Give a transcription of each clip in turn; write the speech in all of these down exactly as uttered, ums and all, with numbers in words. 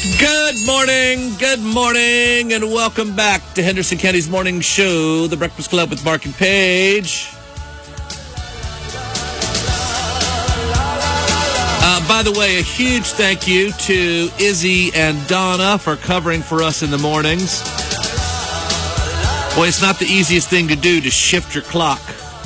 Good morning, good morning, and welcome back to Henderson County's Morning Show, The Breakfast Club with Mark and Paige. Uh, by the way, a huge thank you to Izzy and Donna for covering for us in the mornings. Boy, it's not the easiest thing to do to shift your clock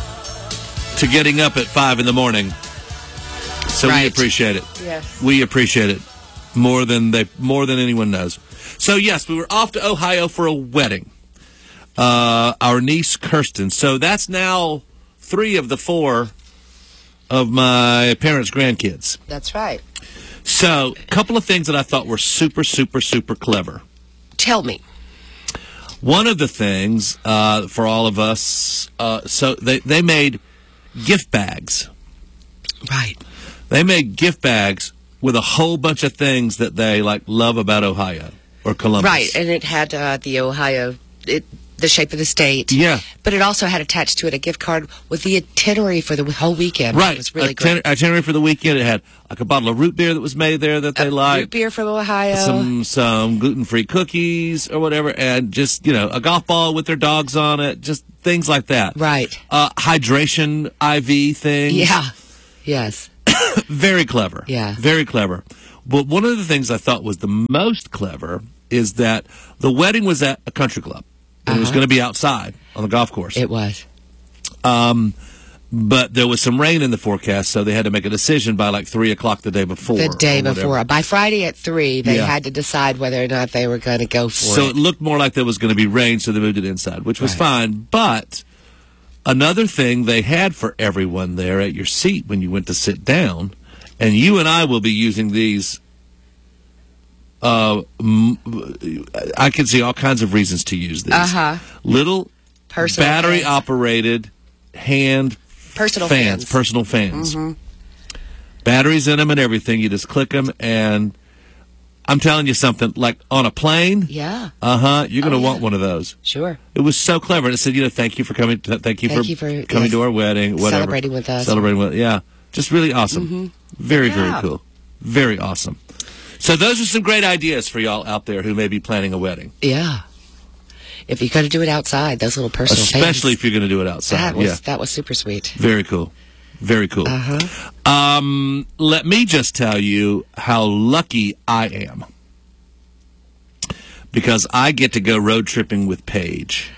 to getting up at five in the morning. So right. we appreciate it. Yes. We appreciate it. More than they, more than anyone knows. So yes, we were off to Ohio for a wedding. Uh, our niece Kirsten. So that's now three of the four of my parents' grandkids. That's right. So a couple of things that I thought were super, super, super clever. Tell me. One of the things uh, for all of us, uh, so they they made gift bags. Right. They made gift bags with a whole bunch of things that they like love about Ohio or Columbus. Right, and it had uh, the Ohio, it, the shape of the state. Yeah. But it also had attached to it a gift card with the itinerary for the whole weekend. Right. It was really Itiner- great. Itinerary for the weekend. It had like a bottle of root beer that was made there that they uh, liked. Root beer from Ohio. Some some gluten-free cookies or whatever, and just, you know, a golf ball with their dogs on it, just things like that. Right. Uh, hydration I V things. Yeah. Yes. Very clever. Yeah. Very clever. But one of the things I thought was the most clever is that the wedding was at a country club. And Uh-huh. It was going to be outside on the golf course. It was. Um, but there was some rain in the forecast, so they had to make a decision by like three o'clock the day before. The day or whatever. before. By Friday at three, they Yeah. had to decide whether or not they were going to go for So it. it looked more like there was going to be rain, so they moved it inside, which was Right. fine. But another thing they had for everyone there at your seat when you went to sit down, and you and I will be using these. Uh, m- I can see all kinds of reasons to use these. Uh-huh. Little Personal battery fans. operated hand Personal fans, fans. personal fans. Batteries in them and everything. You just click them, and I'm telling you something. Like on a plane, Yeah. uh huh. You're going to Oh, yeah. want one of those. Sure. It was so clever. And it said, you know, thank you for coming. Thank you, Thank for, you for, coming yes, to our wedding. Whatever. celebrating with us. Celebrating with, yeah. Just really awesome. Very, very Yeah. cool. Very awesome. So those are some great ideas for y'all out there who may be planning a wedding. Yeah. If you're going to do it outside, those little personal Especially fans, if you're going to do it outside. that was, yeah. that was super sweet. Very cool. Very cool. Uh-huh. Um, let me just tell you how lucky I am. Because I get to go road tripping with Paige.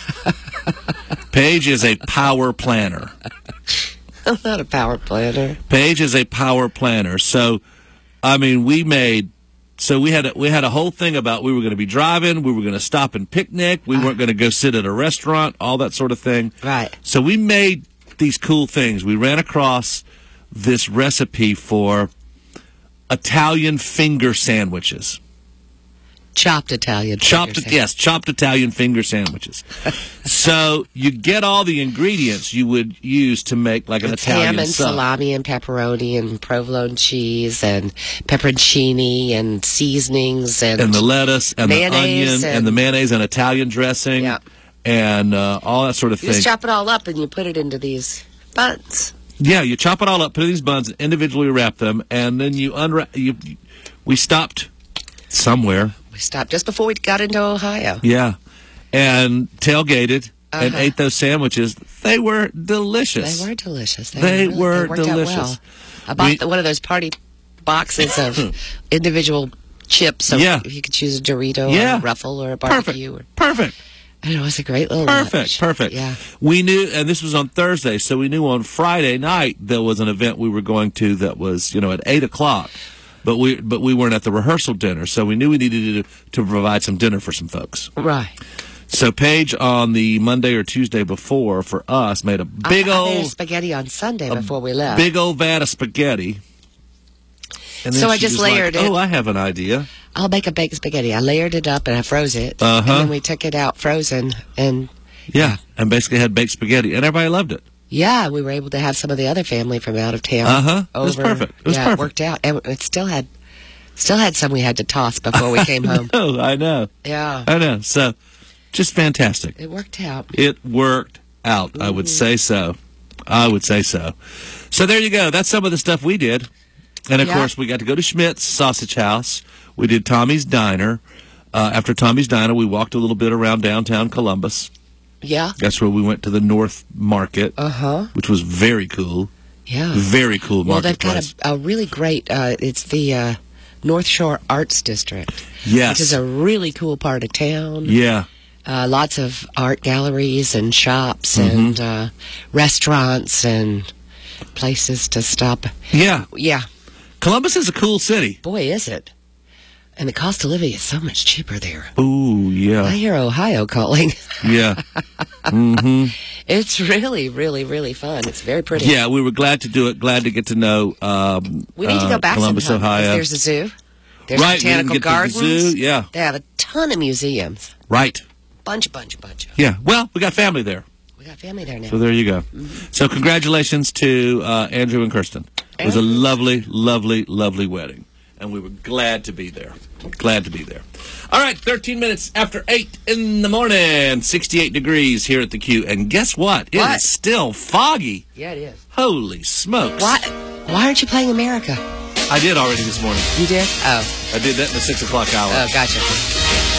Paige is a power planner. I'm not a power planner. Paige is a power planner. So, I mean, we made, so we had a, we had a whole thing about we were going to be driving, we were going to stop and picnic, we weren't going to go sit at a restaurant, all that sort of thing. Right. So we made these cool things. We ran across this recipe for Italian finger sandwiches. Chopped Italian. Chopped, fingers. yes, chopped Italian finger sandwiches. So you get all the ingredients you would use to make like an It's Italian ham and sub. salami and pepperoni and provolone cheese and pepperoncini and seasonings and, And the lettuce and the mayonnaise onion and, and- the mayonnaise and Italian dressing Yeah. and uh, all that sort of you thing. just chop it all up and you put it into these buns. Yeah, you chop it all up, put it in these buns, individually wrap them, and then you unwrap. You, we stopped somewhere. We stopped just before we got into Ohio. Yeah, and tailgated and Uh-huh. ate those sandwiches. They were delicious. They were delicious. They really- were they worked out delicious. well. I bought We- the, one of those party boxes of individual chips. So Yeah. you could choose a Dorito Yeah. or a Ruffle or a Perfect. barbecue. Or, Perfect. and it was a great little Perfect, lunch. perfect. Yeah. We knew, and this was on Thursday, so we knew on Friday night there was an event we were going to that was, you know, at eight o'clock. But we, but we weren't at the rehearsal dinner, so we knew we needed to, to provide some dinner for some folks. Right. So Paige on the Monday or Tuesday before for us made a big I, I made old spaghetti on Sunday before we left. big old vat of spaghetti. And then So I she just was like, layered it. Oh, I have an idea. I'll make a baked spaghetti. I layered it up and I froze it. Uh-huh. And then we took it out frozen. And Yeah, and basically had baked spaghetti, and everybody loved it. yeah, we were able to have some of the other family from out of town. Uh-huh. It was over. perfect. It was yeah, perfect. it worked out. And it still had still had some we had to toss before we came home. Oh, I know. Yeah. I know. So, just fantastic. It worked out. It worked out. I would say so. I would say so. So there you go. That's some of the stuff we did. And, of Yeah. course, we got to go to Schmidt's Sausage House. We did Tommy's Diner. Uh, after Tommy's Diner, we walked a little bit around downtown Columbus. Yeah. That's where we went to the North Market, Uh-huh. which was very cool. Yeah. Very cool Well, they've marketplace. got a, a really great, uh, it's the uh, North Shore Arts District. Yes. Which is a really cool part of town. Yeah. Uh, lots of art galleries and shops Mm-hmm. and uh, restaurants and places to stop. Yeah. Yeah. Columbus is a cool city. Boy, is it. And the cost of living is so much cheaper there. Ooh, I yeah. hear Ohio calling. Yeah. Mm-hmm. It's really, really, really fun. It's very pretty. Yeah, we were glad to do it. Glad to get to know um, We need to uh, go back Columbus, sometime, 'cause Ohio. There's a zoo. There's Right, we didn't botanical get to the gardens. zoo, yeah. They have a ton of museums. Right. Bunch, bunch, bunch. Yeah. Well, we got family there. We got family there now. So there you go. So congratulations to uh, Andrew and Kirsten. It was a Andrew. lovely, lovely, lovely wedding. And we were glad to be there. Glad to be there. All right, thirteen minutes after eight in the morning. sixty-eight degrees here at the Q. And guess what? It What? is still foggy. Yeah, it is. Holy smokes. Why, why aren't you playing America? I did already this morning. You did? Oh, I did that in the six o'clock hour. oh, gotcha.